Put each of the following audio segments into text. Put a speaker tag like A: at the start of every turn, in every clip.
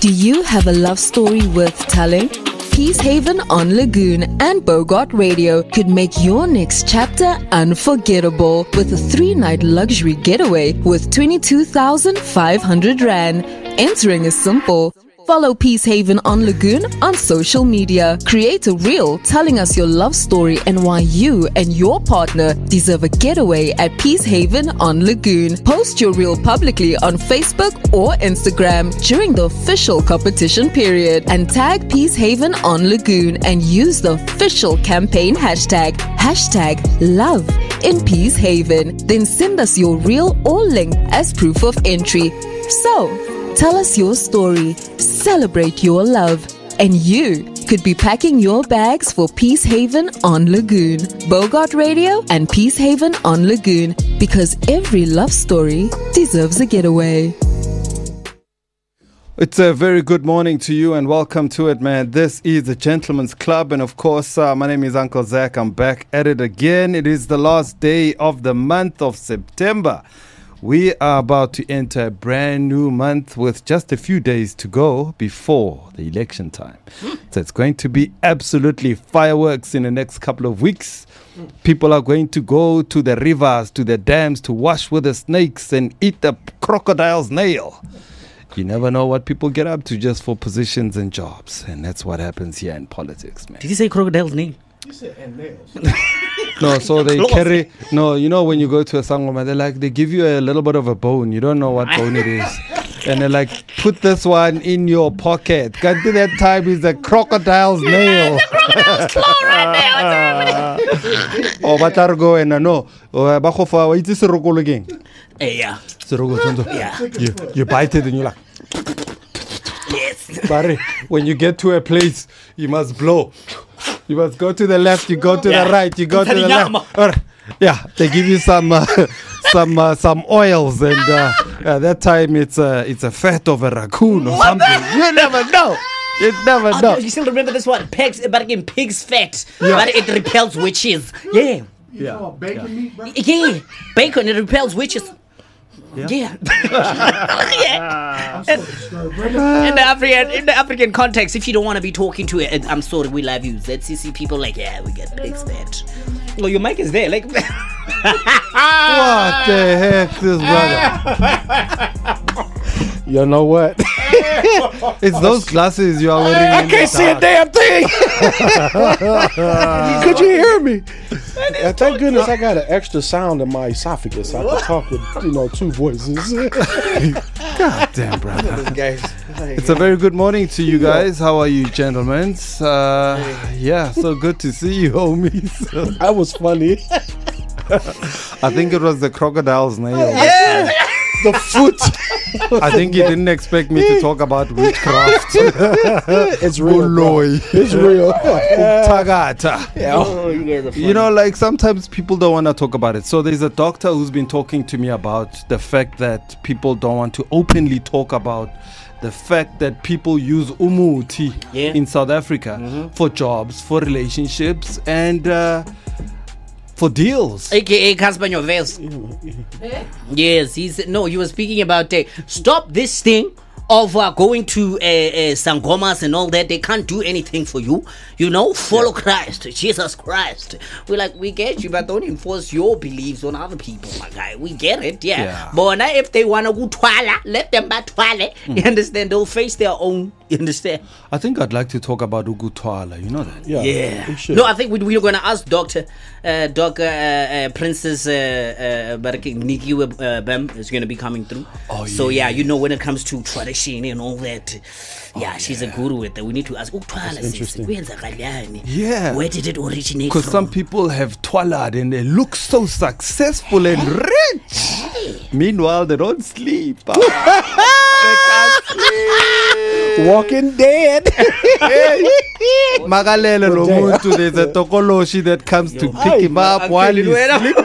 A: Do you have a love story worth telling? Peacehaven on Lagoon and Bogart Radio could make your next chapter unforgettable with a 3-night luxury getaway with 22,500 Rand. Entering is simple. Follow Peacehaven on Lagoon on social media. Create a reel telling us your love story and why you and your partner deserve a getaway at Peacehaven on Lagoon. Post your reel publicly on Facebook or Instagram during the official competition period and tag Peacehaven on Lagoon and use the official campaign hashtag #Love in Peacehaven. Then send us your reel or link as proof of entry. So, tell us your story, celebrate your love, and you could be packing your bags for Peacehaven on Lagoon. Bogart Radio and Peacehaven on Lagoon, because every love story deserves a getaway.
B: It's a very good morning to you and welcome to it, man. This is the Gentleman's Club, and of course, my name is Uncle Zach. I'm back at it again. It is the last day of the month of September. We are about to enter a brand new month with just a few days to go before the election time. So it's going to be absolutely fireworks in the next couple of weeks. People are going to go to the rivers, to the dams to wash with the snakes and eat the crocodile's nail. You never know what people get up to just for positions and jobs. And that's what happens here in politics, man.
C: Did you say crocodile's nail?
D: You said and nails.
B: No, so they carry. No, you know when you go to a sangoma, they give you a little bit of a bone. You don't know what bone it is, and they're like, put this one in your pocket. Can't do that time is a crocodile's nail.
C: The crocodile's claw right now.
B: Oh, but I go and no. Oh, bakofa, what is this rogol again?
C: Yeah.
B: Yeah. You bite it and you're like.
C: Yes.
B: But when you get to a place, you must blow. You must go to the left, you go to the right, you go to the left. Yeah, they give you some oils, and that time it's a fat of a raccoon or something. You never know. You never know.
C: You still remember this one? Pig's fat,
B: Yeah.
C: but it repels witches. Yeah.
D: You talking about bacon meat, bro?
C: Yeah. Bacon, it repels witches. Yeah. Yeah.
D: I'm so disturbed, brother.
C: In the African context, if you don't want to be talking to it, I'm sorry, we love you. ZCC people like, yeah, we get pigs fat. Well, your mic is there, like.
B: What the heck, this brother?
D: You know what?
B: It's those glasses you are wearing.
D: I can't see a damn thing. Could you hear me? And thank goodness I got an extra sound in my esophagus. I can talk with, two voices.
B: God damn, brother. It's a very good morning to you guys. How are you, gentlemen? Yeah, so good to see you, homies.
D: That was funny.
B: I think it was the crocodile's nail.
D: Yeah. The foot.
B: I think he didn't expect me to talk about witchcraft.
D: It's real. Bro. It's real.
B: Tagata.
C: Oh, you guys are funny.
B: You know, like sometimes people don't want to talk about it. So there's a doctor who's been talking to me about the fact that people don't want to openly talk about the fact that people use umuti in South Africa for jobs, for relationships, and for deals.
C: AKA Casper Nyovest. Yes, he was speaking about stop this thing of going to sangomas and all that. They can't do anything for you. Follow Christ, Jesus Christ. We're like, we get you, but don't enforce your beliefs on other people, my guy. We get it, yeah. But now if they want to go twala, let them back twala. You understand? They'll face their own. You understand?
B: I think I'd like to talk about Ugutwala. You know that?
C: Yeah. No, I think we're going to ask Princess Nikki Bem is going to be coming through. Oh, so yeah, when it comes to tradition and all that, she's a guru with that. We need to ask Ugutwala.
B: Yeah.
C: Where did it originate
B: from? Because some people have twalad and they look so successful and rich. Meanwhile, they don't sleep. They can't sleep.
D: Walking Dead.
B: Magalele Lomuntu, there's a tokoloshi that comes to pick him up while he's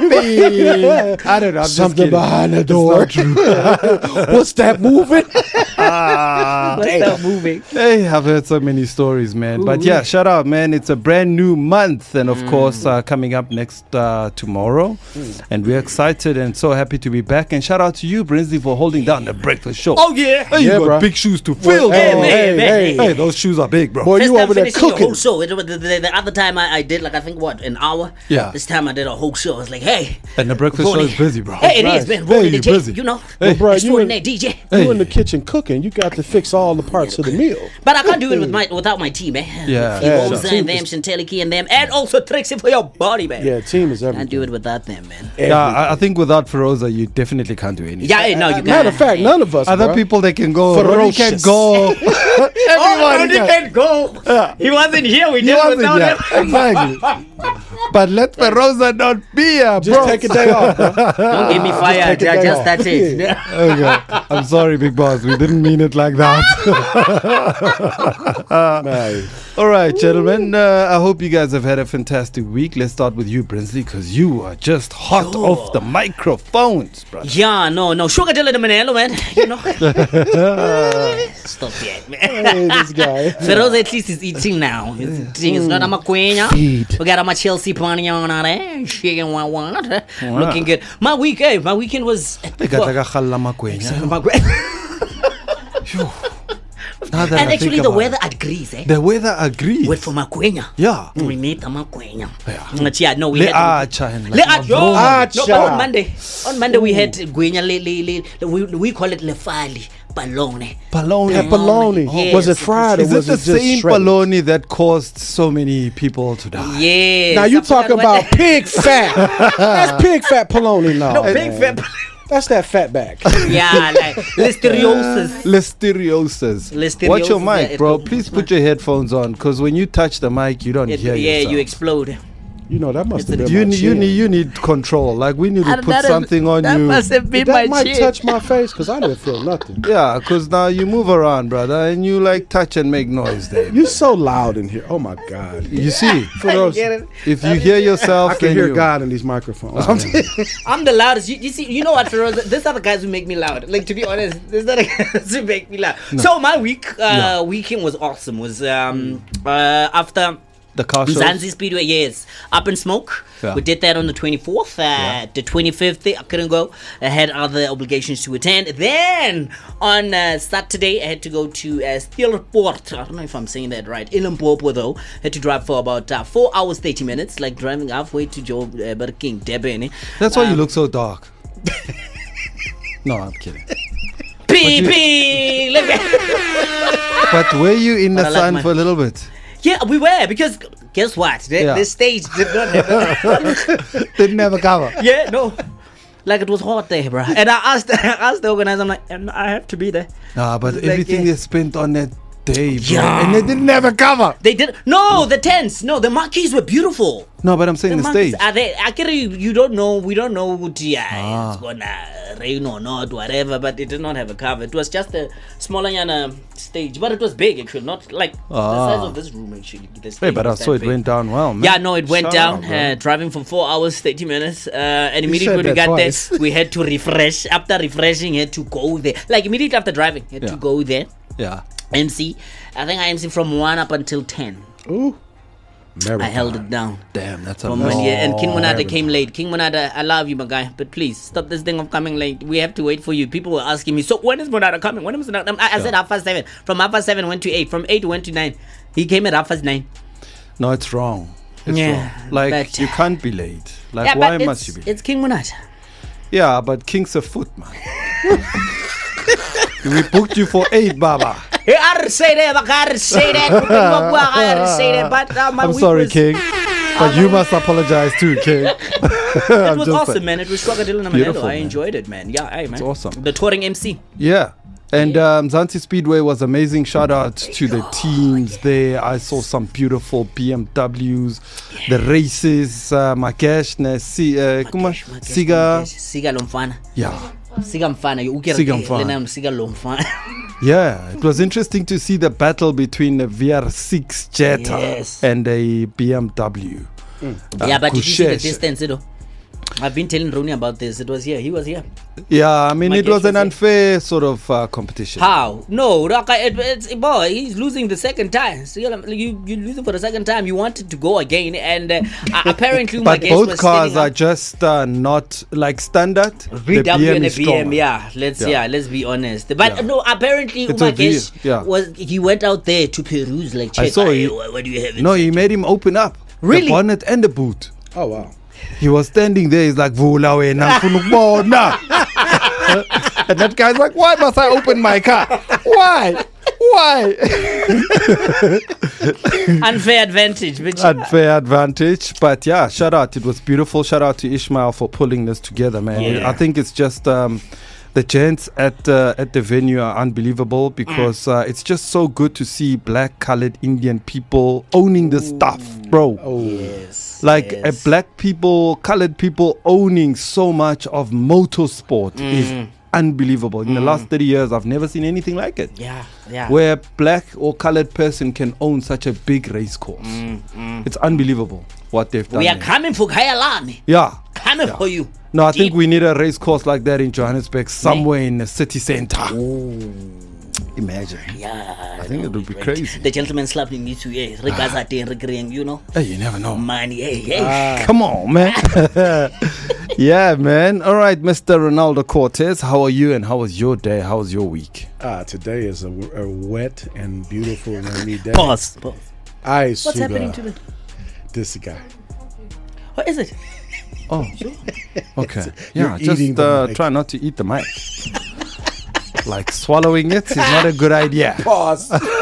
B: sleeping. I don't know. I'm
D: something
B: just
D: behind the door.
B: It's not true.
D: What's that moving?
C: Stop moving.
B: Hey, I've heard so many stories, man. But yeah, shout out, man. It's a brand new month. And of course, coming up next tomorrow. And we're excited and so happy to be back. And shout out to you, Brinsley, for holding down the breakfast show.
C: Oh, yeah.
B: Hey, you
D: Yeah,
B: got
D: bro.
B: big shoes to fill.
C: Hey,
B: bro.
C: man.
B: Hey, those shoes are big, bro.
D: Boy,
C: First
D: you
C: time
D: over there
C: finishing a
D: cooking.
C: whole show. The other time I did, like, I think, what, an hour?
B: Yeah.
C: This time I did a whole show. I was like, hey.
B: And the breakfast show is busy, bro.
C: Hey, it
D: Nice.
C: is, man.
B: Hey,
C: Ronnie
B: you
C: the J,
B: busy.
C: you know.
B: Hey.
D: Bro, you
C: Extraordinary DJ.
D: You in the kitchen cooking. You got to fix all the parts of the meal.
C: But I can't do it without my team, man.
B: Yeah.
D: Yeah,
C: Fiboza
D: sure.
C: and them, Chanteliki and them, and also Trixie for your body, man.
D: Yeah, team is
C: Can't
D: everything.
C: do it without them, man.
B: Yeah, I think without Feroza, you definitely can't do anything.
C: Yeah, no, you can't.
D: Matter of fact, none of us.
B: Other
D: bro.
B: people, they can go. Ronnie can
D: Ferocious.
B: go.
C: Oh, Ronnie can go.
B: Yeah.
C: He wasn't here. We
B: He
C: did it
B: wasn't
C: without
B: here.
C: him.
B: Exactly. But let Feroza not be here,
D: Just
B: bro.
D: take a day off, bro.
C: Don't give me fire.
D: take a day
C: Just
D: off.
C: that's it.
D: Yeah.
B: Okay. I'm sorry, big boss. We didn't mean it like that.
D: Man.
B: All right, gentlemen. I hope you guys have had a fantastic week. Let's start with you, Brinsley, because you are just hot off the microphones, bro.
C: Yeah, no. Sugar Dylan Manelo, man. You know. Stop it, man.
D: Hey, this guy.
C: Feroz at least is eating now. He's eating. It's not a maquena.
D: Feed.
C: We got my Chelsea pony on there. Shaking one. Looking good. My weekend was.
B: Now that
C: And
B: I
C: actually,
B: think
C: the
B: about
C: weather
B: it.
C: agrees, eh?
B: The weather agrees.
C: Wait for Makwenya.
B: Yeah.
C: We need the Makwenya.
B: Yeah.
C: Yeah, no, we
B: Le
C: had.
B: acha and
C: Le
B: like
C: acha.
B: Mavro.
C: No, but on Monday. On Monday we had Gwenya we call it lefali balone.
B: Baloney.
D: Bologna.
C: Yes.
D: Was it fried or
B: Is it
D: was
B: the
D: it just
B: same
D: shredded?
B: baloney that caused so many people to die?
C: Yeah.
D: Now you talking about pig fat. That's pig fat polony now.
C: no big
D: man.
C: fat.
D: That's that fat back.
C: Yeah, like listeriosis.
B: Listeriosis.
C: Listeriosis,
B: Watch your
C: yeah,
B: mic,
C: it
B: bro.
C: goes-
B: Please put your headphones on, because when you touch the mic, you don't hear
C: Yeah,
B: yourself.
C: you explode.
D: You know that must have been
B: You,
D: my chin.
B: you need control. Like, we need to put something on
C: that
B: you.
C: must have been
D: Did that
C: my
D: mic
C: chin.
D: touch my face? Because I didn't feel nothing.
B: Yeah, because now you move around, brother, and you like touch and make noise there.
D: You're so loud in here. Oh my God.
B: You see,
D: For those,
C: Get it?
B: if you hear yourself,
D: I can
B: then
D: hear
B: you,
D: God in these microphones.
C: I'm the loudest. You see, you know what, Feroz? These are the guys who make me loud. Like, to be honest, these are the guys who make me loud. So my weekend was awesome. Was after
B: the car shows.
C: Mzansi Speedway, yes. Up in Smoke.
B: Yeah.
C: We did that on the 24th. The 25th, I couldn't go. I had other obligations to attend. Then on Saturday, I had to go to Steelport. I don't know if I'm saying that right. In Limpopo, though. Had to drive for about 4 hours, 30 minutes. Like driving halfway to Joburg King, Durban.
B: That's why you look so dark. No, I'm kidding.
C: Pee.
B: But were you in the
C: But I like
B: sun
C: my-
B: for a little bit?
C: Yeah, we were, because guess what?
B: Yeah.
C: The stage did not have
B: Didn't have a cover.
C: Yeah, no. Like, it was hot there, bro. And I asked the organizer, I'm like, I have to be there.
B: Nah, but
C: Like,
B: everything
C: yeah.
B: they spent on that day, bro.
C: Yeah.
B: And they didn't have a cover.
C: They did. No, the tents. No, the marquees were beautiful.
B: No, but I'm saying the
C: marquees
B: stage.
C: are they? Actually, you don't know. We don't know what it's gonna rain or not, whatever. But it did not have a cover. It was just a smaller stage, but it was big. Actually, not like the size of this room. Actually, the
B: Hey,
C: stage
B: but I
C: was
B: saw
C: that
B: it
C: big.
B: went down well, man.
C: Yeah, no, it went
B: Shout
C: down.
B: out, bro.
C: Driving for 4 hours, 30 minutes. And immediately
D: said
C: when we
D: that
C: got
D: twice.
C: there, we had to refresh. After refreshing, had to go there. Like, immediately after driving, had to
B: Yeah.
C: go there.
B: Yeah.
C: MC. I think I MC from 1 up until 10.
D: Ooh.
C: I held it down.
B: Damn, that's a
C: From
B: long.
C: and King Monada came late. King Monada, I love you, my guy, but please stop this thing of coming late. We have to wait for you. People were asking me, so when is Monada coming? When is Monada coming? I said 7:30. From 7:30 went to 8. From 8 went to 9. He came at 9:30.
B: No, it's wrong. It's
C: Yeah,
B: wrong. Like,
C: but-
B: you can't be late. Like,
C: Yeah,
B: why
C: but
B: must you be late?
C: it's King Monada.
B: Yeah, but King's a foot, man. We booked you for 8, Baba.
C: I didn't say that. I didn't say that. I didn't say that. But my
B: I'm
C: week
B: sorry,
C: was,
B: King. But you must apologize too, King.
C: It was awesome, man. It was Shwaga Dylan
B: Beautiful,
C: Amanelo. I
B: man.
C: enjoyed it, man. Yeah, hey, man.
B: It's awesome.
C: The touring MC.
B: Yeah. And Mzansi Speedway was amazing. Shout out to the teams there. I saw some beautiful BMWs, the races, Makesh, Siga.
C: Siga Lomfana.
B: Yeah.
C: Siga Mfana.
B: Siga Mfana.
C: Siga Lomfana.
B: Yeah. It was interesting to see the battle between a VR6 Jetta
C: Yes.
B: and a BMW.
C: Yeah, but did you see the
B: Kusheshe.
C: distance, you know? I've been telling Ronnie about this. It was here. He was here.
B: Yeah, I mean,
C: My
B: it was
C: guess
B: an
C: was
B: unfair sort of competition.
C: How? No, Raka, boy, he's losing the second time. So you're losing for the second time. You wanted to go again, and apparently my
B: But
C: guess
B: both
C: was
B: cars
C: standing
B: are
C: up.
B: just not like standard.
C: VW
B: the BM
C: and a
B: is
C: BM,
B: stronger.
C: yeah. Let's be honest. But no, apparently
B: It's a
C: Umagesh
B: V, yeah.
C: was he went out there to peruse, like check.
B: I saw
C: "Hey,
B: he-
C: what do you have?
B: No, he made him open up
C: Really?
B: the bonnet and the boot.
D: Oh wow.
B: He was standing there. He's like, "Vula wena ngifuna ukubona." And that guy's like, "Why must I open my car? Why? Why?"
C: Unfair advantage, but
B: Unfair advantage. But yeah, shout out. It was beautiful. Shout out to Ishmael for pulling this together, man.
C: Yeah.
B: I think it's just the gents at the venue are unbelievable because it's just so good to see black, colored Indian people owning this stuff, bro.
D: Oh,
C: yes,
B: Like
C: yes.
B: black people, colored people owning so much of motorsport is unbelievable. In the last 30 years, I've never seen anything like it.
C: yeah.
B: Where a black or colored person can own such a big race course. It's unbelievable what they've done.
C: We are
B: there.
C: coming for Kayalani.
B: Yeah.
C: Coming for you.
B: No, I think
C: Deep.
B: we need a race course like that in Johannesburg, somewhere in the city center. Imagine.
C: Yeah.
B: I think it would be crazy.
C: The gentleman slapping me too, yeah. You know.
B: Hey, you never know.
C: Money, hey.
B: Come on, man. Yeah, man. All right, Mr. Ronaldo Cortez, how are you and how was your day? How was your week?
D: Today is a wet and beautiful rainy day.
C: Pause.
D: What's
C: happening to the...
D: This guy?
C: What is it?
B: Oh, okay. Yeah,
D: You're
B: just
D: eating the mic.
B: try not to eat the mic. Like swallowing it is not a good idea.
D: Pause.
B: All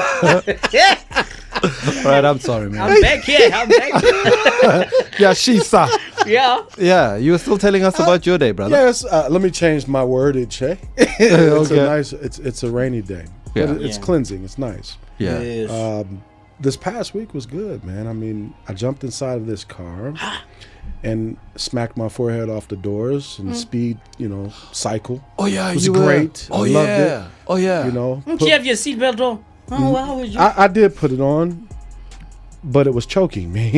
B: right, I'm sorry, man.
C: I'm back here.
B: Yeah, Shisa.
C: Yeah.
B: Yeah, you were still telling us about your day, brother.
D: Yes. Let me change my wordage. Hey? It's
B: Okay.
D: a nice. It's a rainy day.
B: Yeah.
D: But it's
C: Yeah.
D: cleansing. It's nice.
B: Yeah.
C: Yes.
D: This past week was good, man. I mean, I jumped inside of this car and smacked my forehead off the doors and speed, cycle.
B: Oh yeah,
D: It was
B: you were.
D: great.
B: Oh
D: I loved
B: yeah. Oh yeah.
D: You know,
C: Do you have your seatbelt on? Oh, wow. Would you?
D: I did put it on, but it was choking me.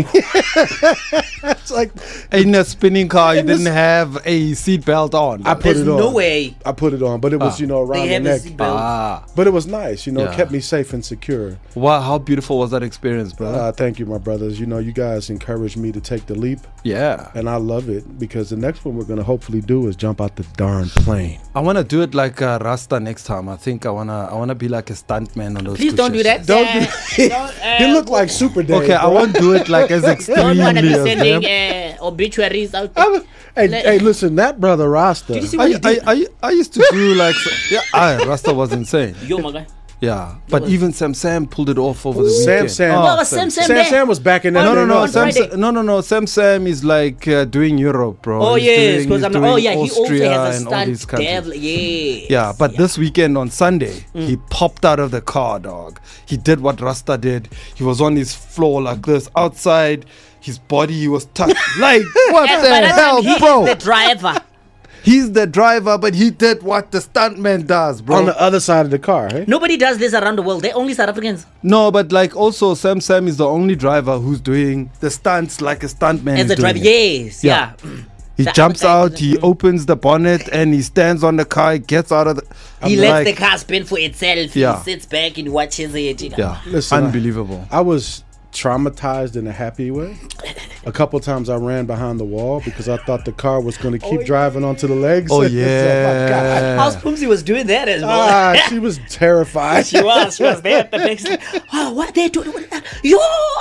D: It's like
B: In a spinning car, you
D: In this-
B: didn't have a seatbelt on.
D: I put
C: There's
D: it on.
C: no way
D: I put it on, but it was around
C: they
D: the
C: have a
D: neck.
C: seatbelt.
D: But it was nice.
B: Yeah.
D: It kept me safe and secure.
B: Wow, how beautiful was that experience, brother?
D: Thank you, my brothers. You guys encouraged me to take the leap,
B: Yeah.
D: and I love it because the next one we're gonna hopefully do is jump out the darn plane.
B: I want to do it like Rasta next time. I think I wanna be like a stuntman on those.
C: Please don't do
B: scooters.
C: that.
D: Don't do You look like Super Dave.
B: Okay, I
D: bro.
B: won't do it like as
C: Don't
B: extremely
C: want to be
B: as
C: sending
B: them.
C: obituaries out.
D: Hey, listen, that brother Rasta.
C: Did you see what he did?
B: I used to do like Rasta was insane.
C: Yo, my guy.
B: Yeah, but even Sam pulled it off over the
D: Sam
B: weekend.
D: Sam.
C: Oh,
D: Oh,
C: Sam
D: Sam was back in that.
C: No,
D: day,
C: no,
D: wasn't he?
B: Sam is like doing Europe, bro.
C: Oh,
B: He's
C: yes.
B: doing-
C: Because
B: he's
C: he
B: doing
C: also
B: Austria
C: has a
B: and all these
C: stunt
B: countries.
C: devil. Yes.
B: Yeah, but this weekend on Sunday, he popped out of the car, dog. He did what Rasta did. He was on his floor like this, outside. His body, he was touched. Like, what
C: And
B: the
C: by the
B: hell,
C: time he
B: bro?
C: is the driver.
B: He's the driver, but he did what the stuntman does, bro.
D: On the other side of the car, hey?
C: Nobody does this around the world. They're only South Africans.
B: No, but like also Sam is the only driver who's doing the stunts like a stuntman
C: As
B: is
C: a
B: doing
C: driver,
B: it.
C: yes.
B: Yeah.
C: Yeah.
B: He
C: The
B: jumps
C: other guy
B: out, he
C: doesn't-
B: opens the bonnet, and he stands on the car, he gets out of the...
C: He
B: I'm
C: lets
B: like,
C: the car spin for itself.
B: Yeah.
C: He sits back and watches it.
B: Yeah,
D: Listen,
B: unbelievable.
D: I was traumatized in a happy way. A couple times I ran behind the wall because I thought the car was going to keep driving onto the legs.
B: Oh,
D: my God.
B: yeah.
C: House Pumsy was doing that as well.
D: Ah, she was terrified.
C: She was there at the back. Oh, what they doing? Yo,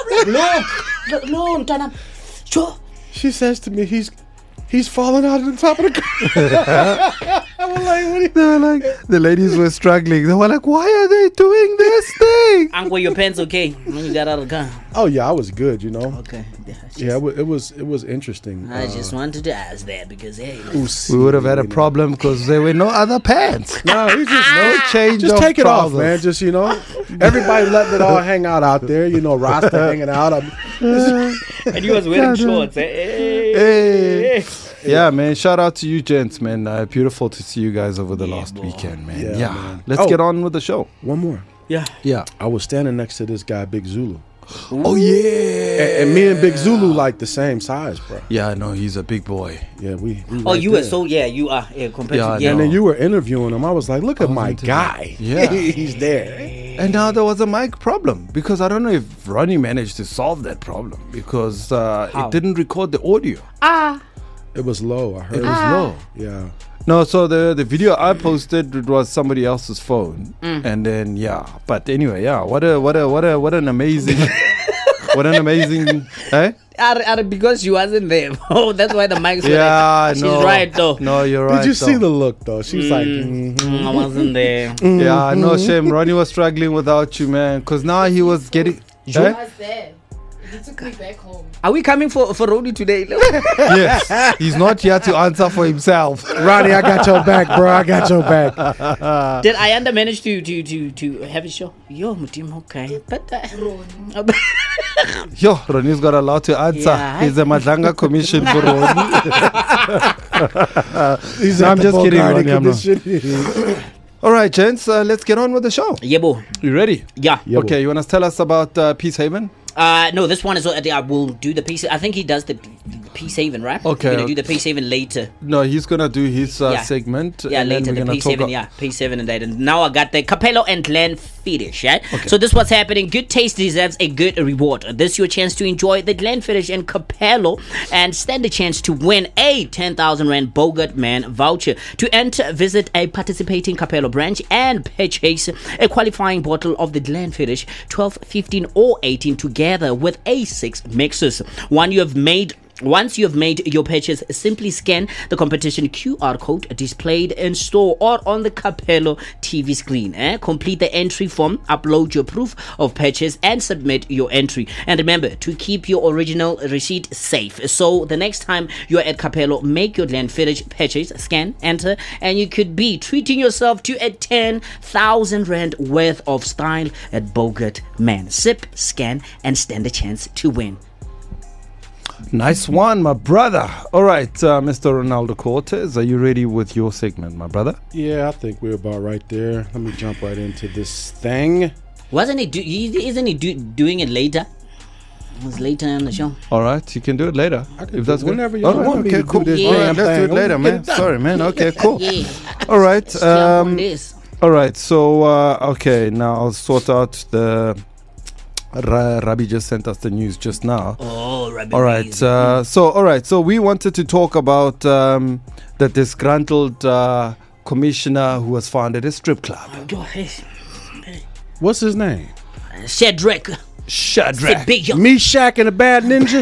C: look, no, Tana. Sure.
D: She says to me, he's falling out of the top of the car. I was like, what are you...
B: They were like, the ladies were struggling. They were like, why are they doing this thing?
C: Uncle, your pants okay? When you got out of the car.
D: Oh yeah, I was good,
C: Okay.
D: Yeah, it was interesting.
C: I just wanted to ask that because, hey,
B: We would have had a problem because there were no other pants.
D: No, you just
B: No change
D: Just
B: of
D: take it off,
B: trousers.
D: man. Just everybody letting it all hang out there. Rasta hanging out.
C: and he was wearing shorts. Hey.
B: Hey. Yeah, man. Shout out to you, gents, man. Beautiful to see you guys over the last
C: boy.
B: weekend, man.
D: Yeah,
B: Yeah.
D: man.
B: Let's
D: Oh.
B: get on with the show.
D: One more.
C: Yeah.
B: Yeah.
D: I was standing next to this guy, Big Zulu.
B: Oh yeah.
D: And me and Big Zulu like the same size, bro.
B: Yeah, no, he's a big boy.
D: Yeah, we
C: Oh,
D: right
C: you were
D: there.
C: so you are compared
B: Yeah,
C: to
B: I
C: yeah.
D: And
B: know.
D: then you were interviewing him. I was like, look at my
B: into
D: guy.
B: Yeah.
D: He's there.
B: And now there was a mic problem because I don't know if Ronnie managed to solve that problem because it didn't record the audio.
D: It was low. I heard
B: It was low.
D: Yeah.
B: No, so the video I posted, it was somebody else's phone, and then But anyway, what an amazing, what an amazing, eh?
C: Because she wasn't there. Oh, that's why the mics were
B: Yeah,
C: She's
B: no.
C: right though.
B: No, you're right.
D: Did you see
B: though.
D: the look though? She's like,
C: I wasn't there.
B: Yeah, no shame. Ronnie was struggling without you, man, because now he was getting.
E: I
B: Eh?
E: was there. He took me back home.
C: Are we coming for Rodi today?
B: Yes, he's not here to answer for himself.
D: Ronnie, I got your back, bro. I got your back.
C: Did Ayanda manage to have a show? Yo, Mutim, okay. But
B: Yo, Ronnie's got a lot to answer.
C: Yeah.
B: He's a Madlanga commission for Ronnie.
D: He's
B: No,
D: at
B: I'm
D: the
B: just kidding,
D: Bulgari
B: Ronnie, I'm not.
D: Commission.
B: All right, gents, let's get on with the show.
C: Yebo.
B: You ready?
C: Yeah.
D: Yeah,
B: Okay, you want to tell us about Peace Haven?
C: No, this one is. I will do the piece. I think he does the Peace Haven, right?
B: Okay.
C: We're gonna do the Peace Haven later.
B: No, he's gonna do his
C: Yeah.
B: segment.
C: Yeah,
B: and then
C: later
B: we're
C: the
B: gonna
C: Peace
B: talk
C: Haven.
B: a-
C: Yeah, Peace Haven and that. And now I got the Capello and Glen fetish. Right. So this what's happening. Good taste deserves a good reward. This your chance to enjoy the Glen fetish and Capello and stand a chance to win a 10,000 Rand Bogart Man voucher. To enter, visit a participating Capello branch and purchase a qualifying bottle of the Glen fetish 12, 15, or 18 together with a 6 mixes. Once you have made your purchase, simply scan the competition QR code displayed in store or on the Capello TV screen. Complete the entry form, upload your proof of purchase, and submit your entry. And remember to keep your original receipt safe. So the next time you're at Capello, make your Glen fetish purchase, scan, enter, and you could be treating yourself to a 10,000 Rand worth of style at Bogart Man. Sip, scan, and stand a chance to win.
B: Nice one, my brother. All right, Mr. Ronaldo Cortez, are you ready with your segment, my brother?
D: Yeah, I think we're about right there. Let me jump right into this thing.
C: Wasn't he? Isn't he doing it later? It was later on the show.
B: All right, you can do it later.
D: I can
B: if
D: do
B: that's
D: it
B: good.
D: whenever you
B: All right,
D: want me
B: okay,
D: to do
B: cool.
D: this
B: All right,
C: damn
B: let's do it
D: thing.
B: later,
D: Get
B: man.
D: it done.
B: Sorry, man. Okay, cool.
C: Yeah.
B: All right.
C: Jump on this.
B: All right. So, okay, now I'll sort out the. Rabi just sent us the news just now.
C: Oh, Rabbi.
B: All right. So we wanted to talk about the disgruntled commissioner who was found at a strip club.
D: What's his name?
C: Shadrach.
B: Shadrach.
C: Big yo.
D: Meshach and the Bad Ninja?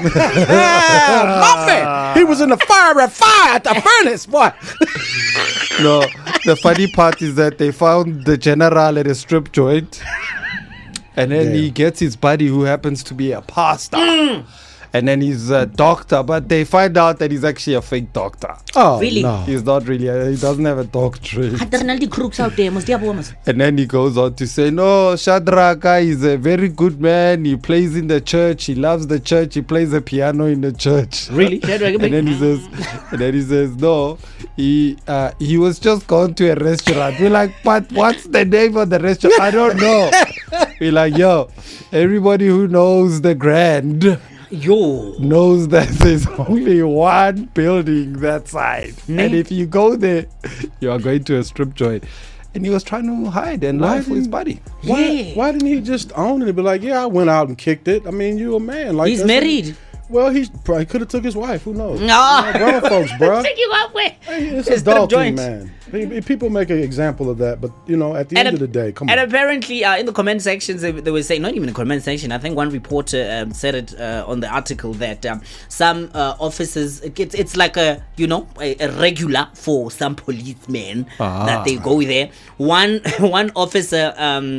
D: My man! He was in the fire at the furnace, boy.
B: No, the funny part is that they found the general at a strip joint. And then he gets his buddy who happens to be a pastor. And then he's a doctor, but they find out that he's actually a fake doctor.
D: Oh,
C: Really?
D: no.
B: He's not really, he doesn't have a doctorate.
C: Ronaldo crooks out there. Must have women.
B: And then he goes on to say, no, Shadrach is a very good man. He plays in the church. He loves the church. He plays the piano in the church.
C: Really? Shadrach?
B: And then he says, no, he was just gone to a restaurant. We're like, but what's the name of the restaurant? I don't know. We're like, yo, everybody who knows the Grand
C: Yo.
B: knows that there's only one building that side. And if you go there, you are going to a strip joint. And he was trying to hide and lie for his buddy.
D: Why didn't he just own it and be like, yeah, I went out and kicked it? I mean, you a man. Like
C: He's
D: that's
C: married.
D: Well, he probably could have took his wife. Who knows?
C: No.
D: Grown folks, bro.
C: Take you out where?
D: It's
C: Strip
D: adulting,
C: joint.
D: man. People make an example of that, but at the end of the day, come
C: And
D: on.
C: apparently, in the comment sections, they were saying, not even the comment section, I think one reporter said it on the article that some officers, it's like a regular for some policemen that they go there. One officer